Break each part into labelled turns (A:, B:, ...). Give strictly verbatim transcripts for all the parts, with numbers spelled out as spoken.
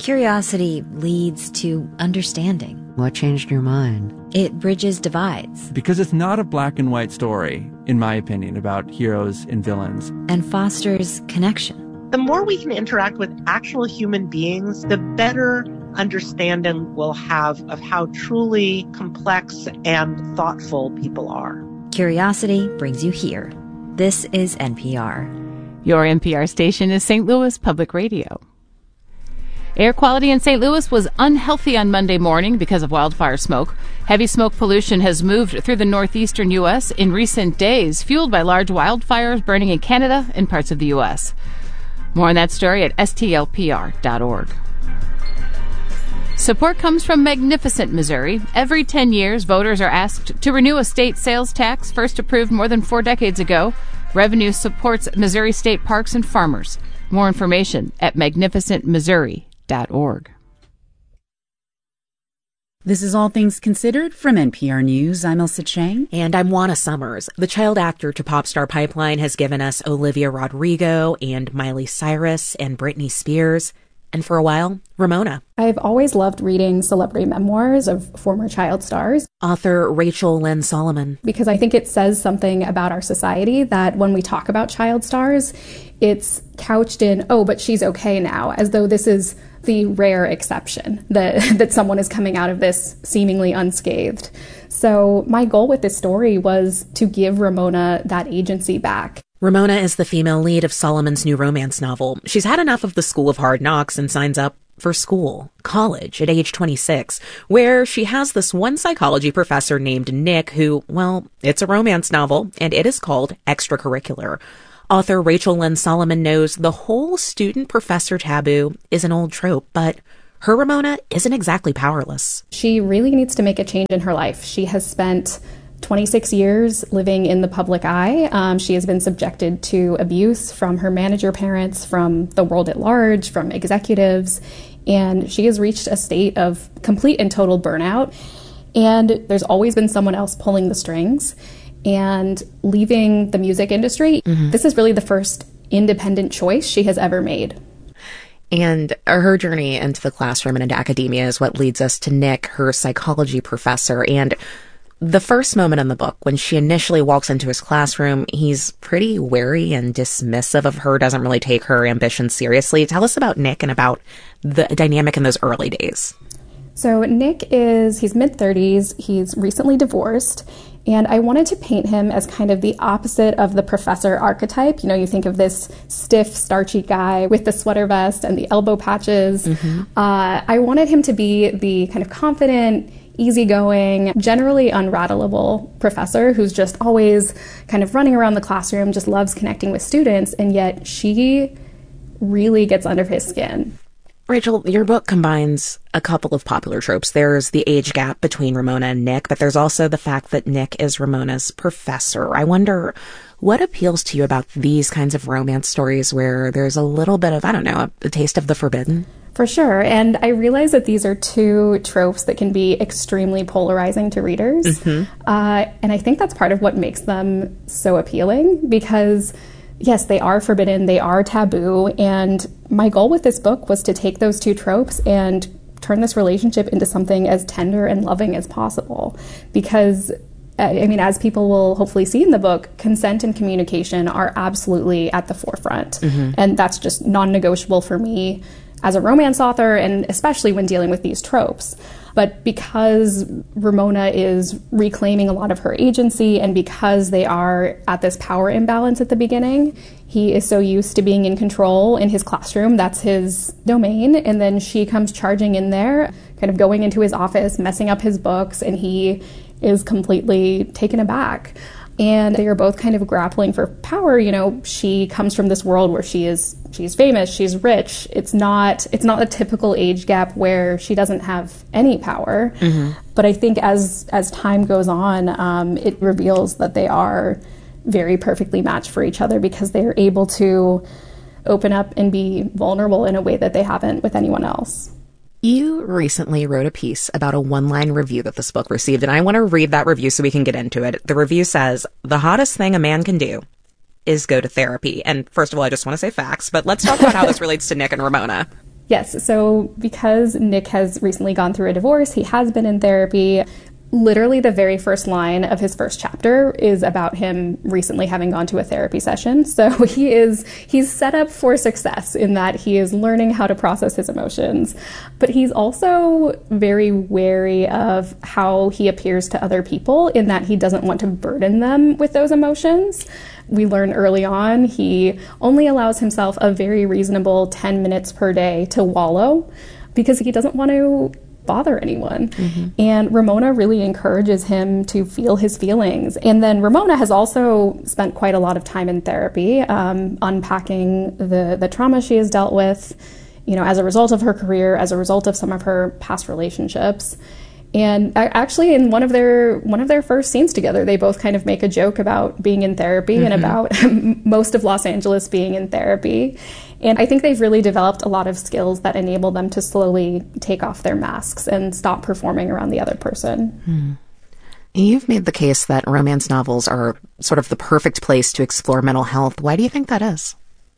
A: Curiosity leads to understanding.
B: What changed your mind?
A: It bridges divides.
C: Because it's not a black and white story, in my opinion, about heroes and villains.
A: And fosters connection.
D: The more we can interact with actual human beings, the better understanding we'll have of how truly complex and thoughtful people are.
A: Curiosity brings you here. This is N P R.
E: Your N P R station is Saint Louis Public Radio. Air quality in Saint Louis was unhealthy on Monday morning because of wildfire smoke. Heavy smoke pollution has moved through the northeastern U S in recent days, fueled by large wildfires burning in Canada and parts of the U S. More on that story at S T L P R dot org. Support comes from Magnificent Missouri. Every ten years, voters are asked to renew a state sales tax first approved more than four decades ago. Revenue supports Missouri state parks and farmers. More information at magnificent missouri dot org.
F: This is All Things Considered from N P R News. I'm Elsa Chang.
G: And I'm Juana Summers. The child actor to pop star pipeline has given us Olivia Rodrigo and Miley Cyrus and Britney Spears. And for a while, Ramona.
H: I've always loved reading celebrity memoirs of former child stars.
G: Author Rachel Lynn Solomon.
H: Because I think it says something about our society that when we talk about child stars, it's couched in, oh, but she's okay now, as though this is the rare exception that that someone is coming out of this seemingly unscathed. So my goal with this story was to give Ramona that agency back.
G: Ramona is the female lead of Solomon's new romance novel. She's had enough of the school of hard knocks and signs up for school, college, at age twenty-six, where she has this one psychology professor named Nick who, well, it's a romance novel, and it is called Extracurricular. Author Rachel Lynn Solomon knows the whole student-professor taboo is an old trope, but her Ramona isn't exactly powerless.
H: She really needs to make a change in her life. She has spent twenty-six years living in the public eye. Um, she has been subjected to abuse from her manager parents, from the world at large, from executives, and she has reached a state of complete and total burnout. And there's always been someone else pulling the strings. And leaving the music industry, mm-hmm. This is really the first independent choice she has ever made.
G: And her journey into the classroom and into academia is what leads us to Nick, her psychology professor. And the first moment in the book, when she initially walks into his classroom, he's pretty wary and dismissive of her, doesn't really take her ambition seriously. Tell us about Nick and about the dynamic in those early days.
H: So Nick is, he's mid-thirties, he's recently divorced, and I wanted to paint him as kind of the opposite of the professor archetype. You know, you think of this stiff, starchy guy with the sweater vest and the elbow patches. Mm-hmm. Uh, I wanted him to be the kind of confident, easygoing, generally unrattleable professor who's just always kind of running around the classroom, just loves connecting with students, and yet she really gets under his skin.
G: Rachel, your book combines a couple of popular tropes. There's the age gap between Ramona and Nick, but there's also the fact that Nick is Ramona's professor. I wonder, what appeals to you about these kinds of romance stories where there's a little bit of, I don't know, a, a taste of the forbidden?
H: For sure. And I realize that these are two tropes that can be extremely polarizing to readers. Mm-hmm. Uh, and I think that's part of what makes them so appealing, because yes, they are forbidden, they are taboo, and my goal with this book was to take those two tropes and turn this relationship into something as tender and loving as possible. Because, I mean, as people will hopefully see in the book, consent and communication are absolutely at the forefront. Mm-hmm. And that's just non-negotiable for me as a romance author, and especially when dealing with these tropes. But because Ramona is reclaiming a lot of her agency, and because they are at this power imbalance at the beginning, he is so used to being in control in his classroom, that's his domain, and then she comes charging in there, kind of going into his office, messing up his books, and he is completely taken aback. And they are both kind of grappling for power. You know, she comes from this world where she is she's famous, she's rich. It's not it's not a typical age gap where she doesn't have any power. Mm-hmm. But I think as as time goes on, um, it reveals that they are very perfectly matched for each other, because they are able to open up and be vulnerable in a way that they haven't with anyone else.
G: You recently wrote a piece about a one-line review that this book received, and I want to read that review so we can get into it. The review says, "The hottest thing a man can do is go to therapy." And first of all, I just want to say facts, but let's talk about how this relates to Nick and Ramona.
H: Yes. So because Nick has recently gone through a divorce, he has been in therapy. Literally the very first line of his first chapter is about him recently having gone to a therapy session. So he is, he's set up for success in that he is learning how to process his emotions. But he's also very wary of how he appears to other people in that he doesn't want to burden them with those emotions. We learn early on he only allows himself a very reasonable ten minutes per day to wallow because he doesn't want to bother anyone. Mm-hmm. And Ramona really encourages him to feel his feelings. And then Ramona has also spent quite a lot of time in therapy, um, unpacking the, the trauma she has dealt with, you know, as a result of her career, as a result of some of her past relationships. And actually, in one of their one of their first scenes together, they both kind of make a joke about being in therapy mm-hmm. and about most of Los Angeles being in therapy. And I think they've really developed a lot of skills that enable them to slowly take off their masks and stop performing around the other person.
G: Hmm. You've made the case that romance novels are sort of the perfect place to explore mental health. Why do you think that is?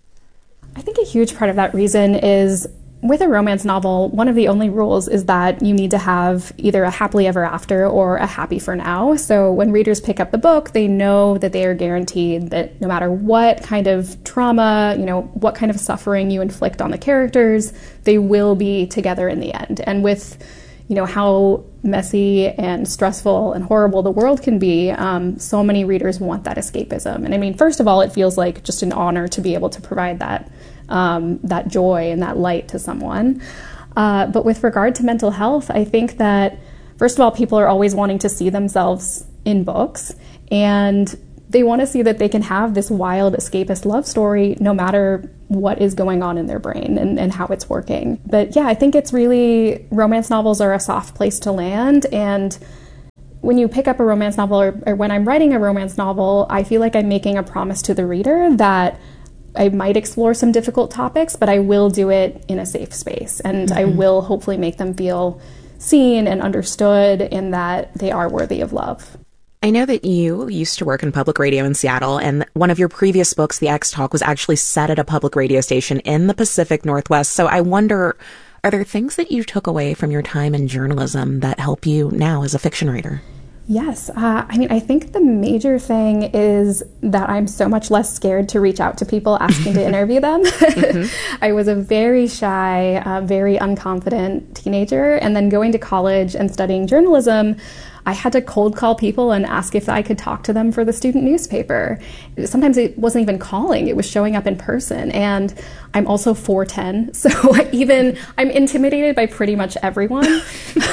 H: I think a huge part of that reason is with a romance novel, one of the only rules is that you need to have either a happily ever after or a happy for now. So when readers pick up the book, they know that they are guaranteed that no matter what kind of trauma, you know, what kind of suffering you inflict on the characters, they will be together in the end. And with, you know, how messy and stressful and horrible the world can be, um, so many readers want that escapism. And I mean, first of all, it feels like just an honor to be able to provide that Um, that joy and that light to someone. Uh, but with regard to mental health, I think that, first of all, people are always wanting to see themselves in books, and they want to see that they can have this wild escapist love story no matter what is going on in their brain and, and how it's working. But yeah, I think it's really, romance novels are a soft place to land, and when you pick up a romance novel, or, or when I'm writing a romance novel, I feel like I'm making a promise to the reader that I might explore some difficult topics, but I will do it in a safe space, and mm-hmm. I will hopefully make them feel seen and understood and that they are worthy of love.
G: I know that you used to work in public radio in Seattle, and one of your previous books, The X Talk, was actually set at a public radio station in the Pacific Northwest. So I wonder, are there things that you took away from your time in journalism that help you now as a fiction writer?
H: Yes. Uh, I mean, I think the major thing is that I'm so much less scared to reach out to people asking to interview them. Mm-hmm. I was a very shy, uh, very unconfident teenager. And then going to college and studying journalism, I had to cold call people and ask if I could talk to them for the student newspaper. Sometimes it wasn't even calling, it was showing up in person. And I'm also four ten, so even I'm intimidated by pretty much everyone.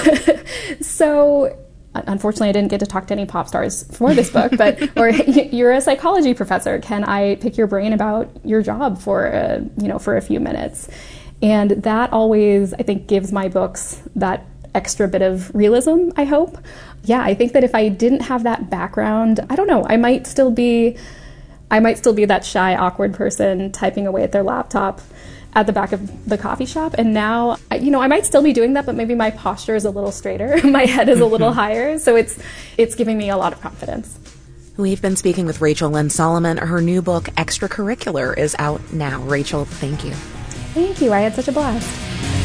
H: So unfortunately, I didn't get to talk to any pop stars for this book, but or you're a psychology professor. Can I pick your brain about your job for a, you know for a few minutes? And that always, I think, gives my books that extra bit of realism, I hope. Yeah, I think that if I didn't have that background, I don't know, I might still be, I might still be that shy, awkward person typing away at their laptop at the back of the coffee shop. And now, you know, I might still be doing that, but maybe my posture is a little straighter. My head is a little higher. So it's it's giving me a lot of confidence.
G: We've been speaking with Rachel Lynn Solomon. Her new book, Extracurricular, is out now. Rachel, thank you.
H: Thank you. I had such a blast.